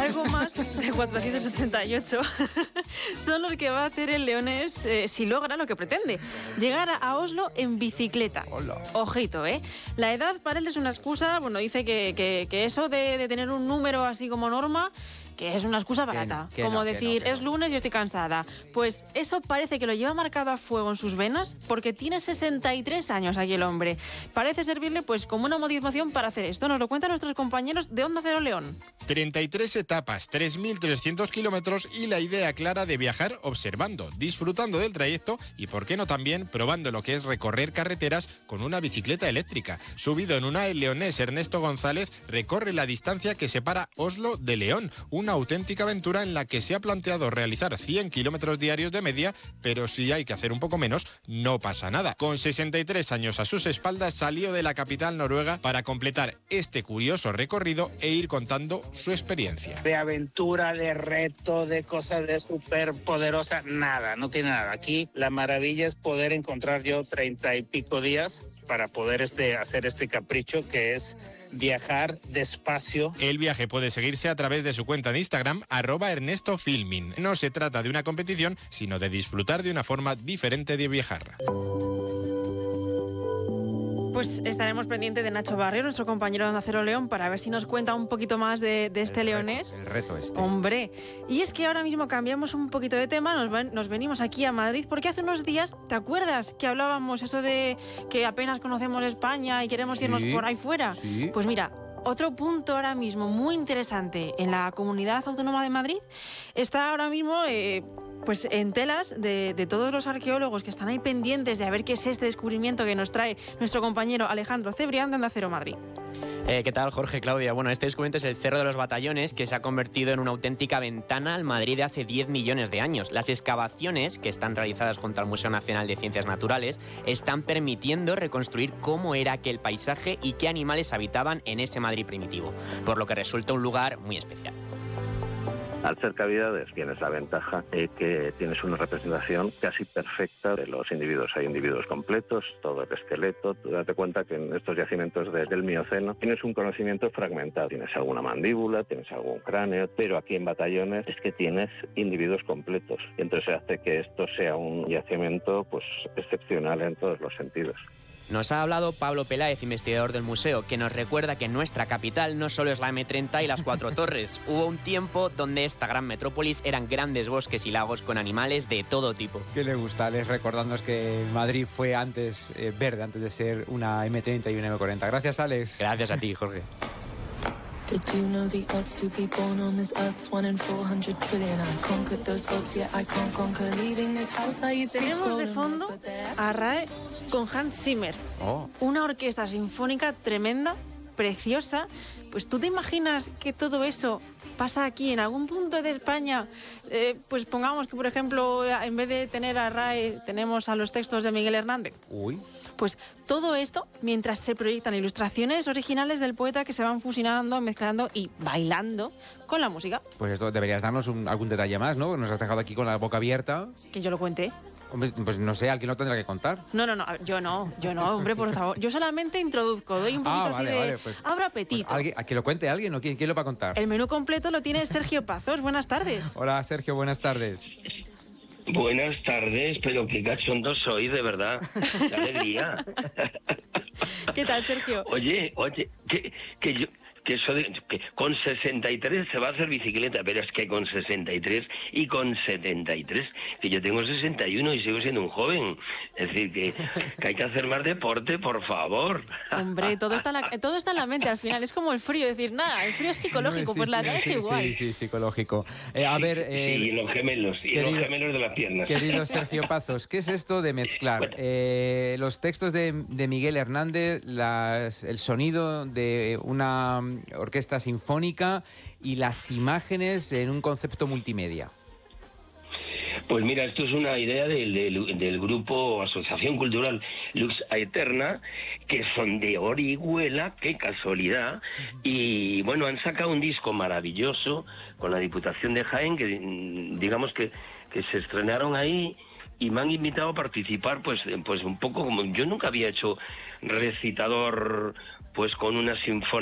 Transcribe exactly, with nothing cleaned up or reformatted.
algo más de cuatrocientos ochenta y ocho son los que va a hacer el leonés eh, si logra lo que pretende, llegar a Oslo en bicicleta. Hola. Ojito, ¿eh? La edad para él es una excusa, bueno, dice que, que, que eso de, de tener un número así como norma, que es una excusa barata, que no, que como no, decir, que no, que es lunes y estoy cansada. Pues eso parece que lo lleva marcado a fuego en sus venas porque tiene sesenta y tres años aquí el hombre. Parece servirle pues como una motivación para hacer esto. Nos lo cuentan nuestros compañeros de Onda Cero León. treinta y tres etapas, tres mil trescientos kilómetros y la idea clara de viajar observando, disfrutando del trayecto y, por qué no también, probando lo que es recorrer carreteras con una bicicleta eléctrica. Subido en una, el leonés Ernesto González recorre la distancia que separa Oslo de León, una auténtica aventura en la que se ha planteado realizar cien kilómetros diarios de media, pero si hay que hacer un poco menos, no pasa nada. Con sesenta y tres años a sus espaldas, salió de la capital noruega para completar este curioso recorrido e ir contando su experiencia. De aventura, de reto, de cosas de súper poderosa, nada, no tiene nada. Aquí la maravilla es poder encontrar yo treinta y pico días para poder este, hacer este capricho que es viajar despacio. El viaje puede seguirse a través de su cuenta de Instagram, arroba Ernesto Filmin. No se trata de una competición, sino de disfrutar de una forma diferente de viajar. Pues estaremos pendientes de Nacho Barrio, nuestro compañero de Onda Cero León, para ver si nos cuenta un poquito más de, de este el leonés. Reto, el reto este. Hombre, y es que ahora mismo cambiamos un poquito de tema, nos, ven, nos venimos aquí a Madrid, porque hace unos días, ¿te acuerdas que hablábamos eso de que apenas conocemos España y queremos Sí, irnos por ahí fuera? sí. Pues mira, otro punto ahora mismo muy interesante en la Comunidad Autónoma de Madrid está ahora mismo eh, pues en telas de, de todos los arqueólogos que están ahí pendientes de a ver qué es este descubrimiento que nos trae nuestro compañero Alejandro Cebrián de Onda Cero Madrid. Eh, ¿Qué tal, Jorge, Claudia? Bueno, este descubrimiento es el Cerro de los Batallones, que se ha convertido en una auténtica ventana al Madrid de hace diez millones de años. Las excavaciones, que están realizadas junto al Museo Nacional de Ciencias Naturales, están permitiendo reconstruir cómo era aquel paisaje y qué animales habitaban en ese Madrid primitivo, por lo que resulta un lugar muy especial. Al ser cavidades tienes la ventaja de que tienes una representación casi perfecta de los individuos. Hay individuos completos, todo el esqueleto. Tú date cuenta que en estos yacimientos de, del Mioceno tienes un conocimiento fragmentado. Tienes alguna mandíbula, tienes algún cráneo, pero aquí en Batallones es que tienes individuos completos. Y entonces hace que esto sea un yacimiento pues excepcional en todos los sentidos. Nos ha hablado Pablo Peláez, investigador del museo, que nos recuerda que nuestra capital no solo es la eme treinta y las Cuatro Torres. Hubo un tiempo donde esta gran metrópolis eran grandes bosques y lagos con animales de todo tipo. ¿Qué le gusta, Alex, recordándonos que Madrid fue antes eh, verde, antes de ser una eme treinta y una eme cuarenta? Gracias, Alex. Gracias a ti, Jorge. Did you know the odds to be born on this earth's one in four hundred trillion? I conquered those odds, yet I can't conquer leaving this house. I eat six Tenemos de fondo a RAE con Hans Zimmer, Oh. una orquesta sinfónica tremenda, preciosa. Pues tú te imaginas que todo eso pasa aquí en algún punto de España. Eh, pues pongamos que, por ejemplo, en vez de tener a RAE, tenemos a los textos de Miguel Hernández. Uy. Pues todo esto mientras se proyectan ilustraciones originales del poeta que se van fusionando, mezclando y bailando con la música. Pues esto deberías darnos un, algún detalle más, ¿no? Nos has dejado aquí con la boca abierta. Que yo lo cuente. Hombre, pues no sé, alguien lo tendrá que contar. No, no, no, yo no, yo no, hombre, por favor. Yo solamente introduzco, doy un poquito Ah, así vale, de... vale, pues- abro apetito. Pues alguien, ¿a que lo cuente alguien o quién, quién lo va a contar? El menú completo lo tiene Sergio Pazos. Buenas tardes. Hola, Sergio, buenas tardes. Buenas tardes, pero qué cachondo soy, de verdad. Qué alegría. ¿Qué tal, Sergio? Oye, oye, que, que yo... Que, eso de, que con sesenta y tres se va a hacer bicicleta, pero es que con sesenta y tres y con setenta y tres, que yo tengo sesenta y uno y sigo siendo un joven. Es decir, que, que hay que hacer más deporte, por favor. Hombre, todo está, en la, todo está en la mente al final. Es como el frío, decir, nada, el frío es psicológico, pues la edad es sí, igual. Sí, sí, psicológico. Eh, a ver... Eh, Sí, y los gemelos, y querido- los gemelos de las piernas. Querido Sergio Pazos, ¿qué es esto de mezclar eh, los textos de, de Miguel Hernández, las, el sonido de una orquesta sinfónica y las imágenes en un concepto multimedia? Pues mira, esto es una idea del, del, del grupo Asociación Cultural Lux Aeterna, que son de Orihuela, qué casualidad, y bueno, han sacado un disco maravilloso con la Diputación de Jaén, que digamos que, que se estrenaron ahí y me han invitado a participar, pues, pues un poco como yo nunca había hecho recitador pues con una sinfonía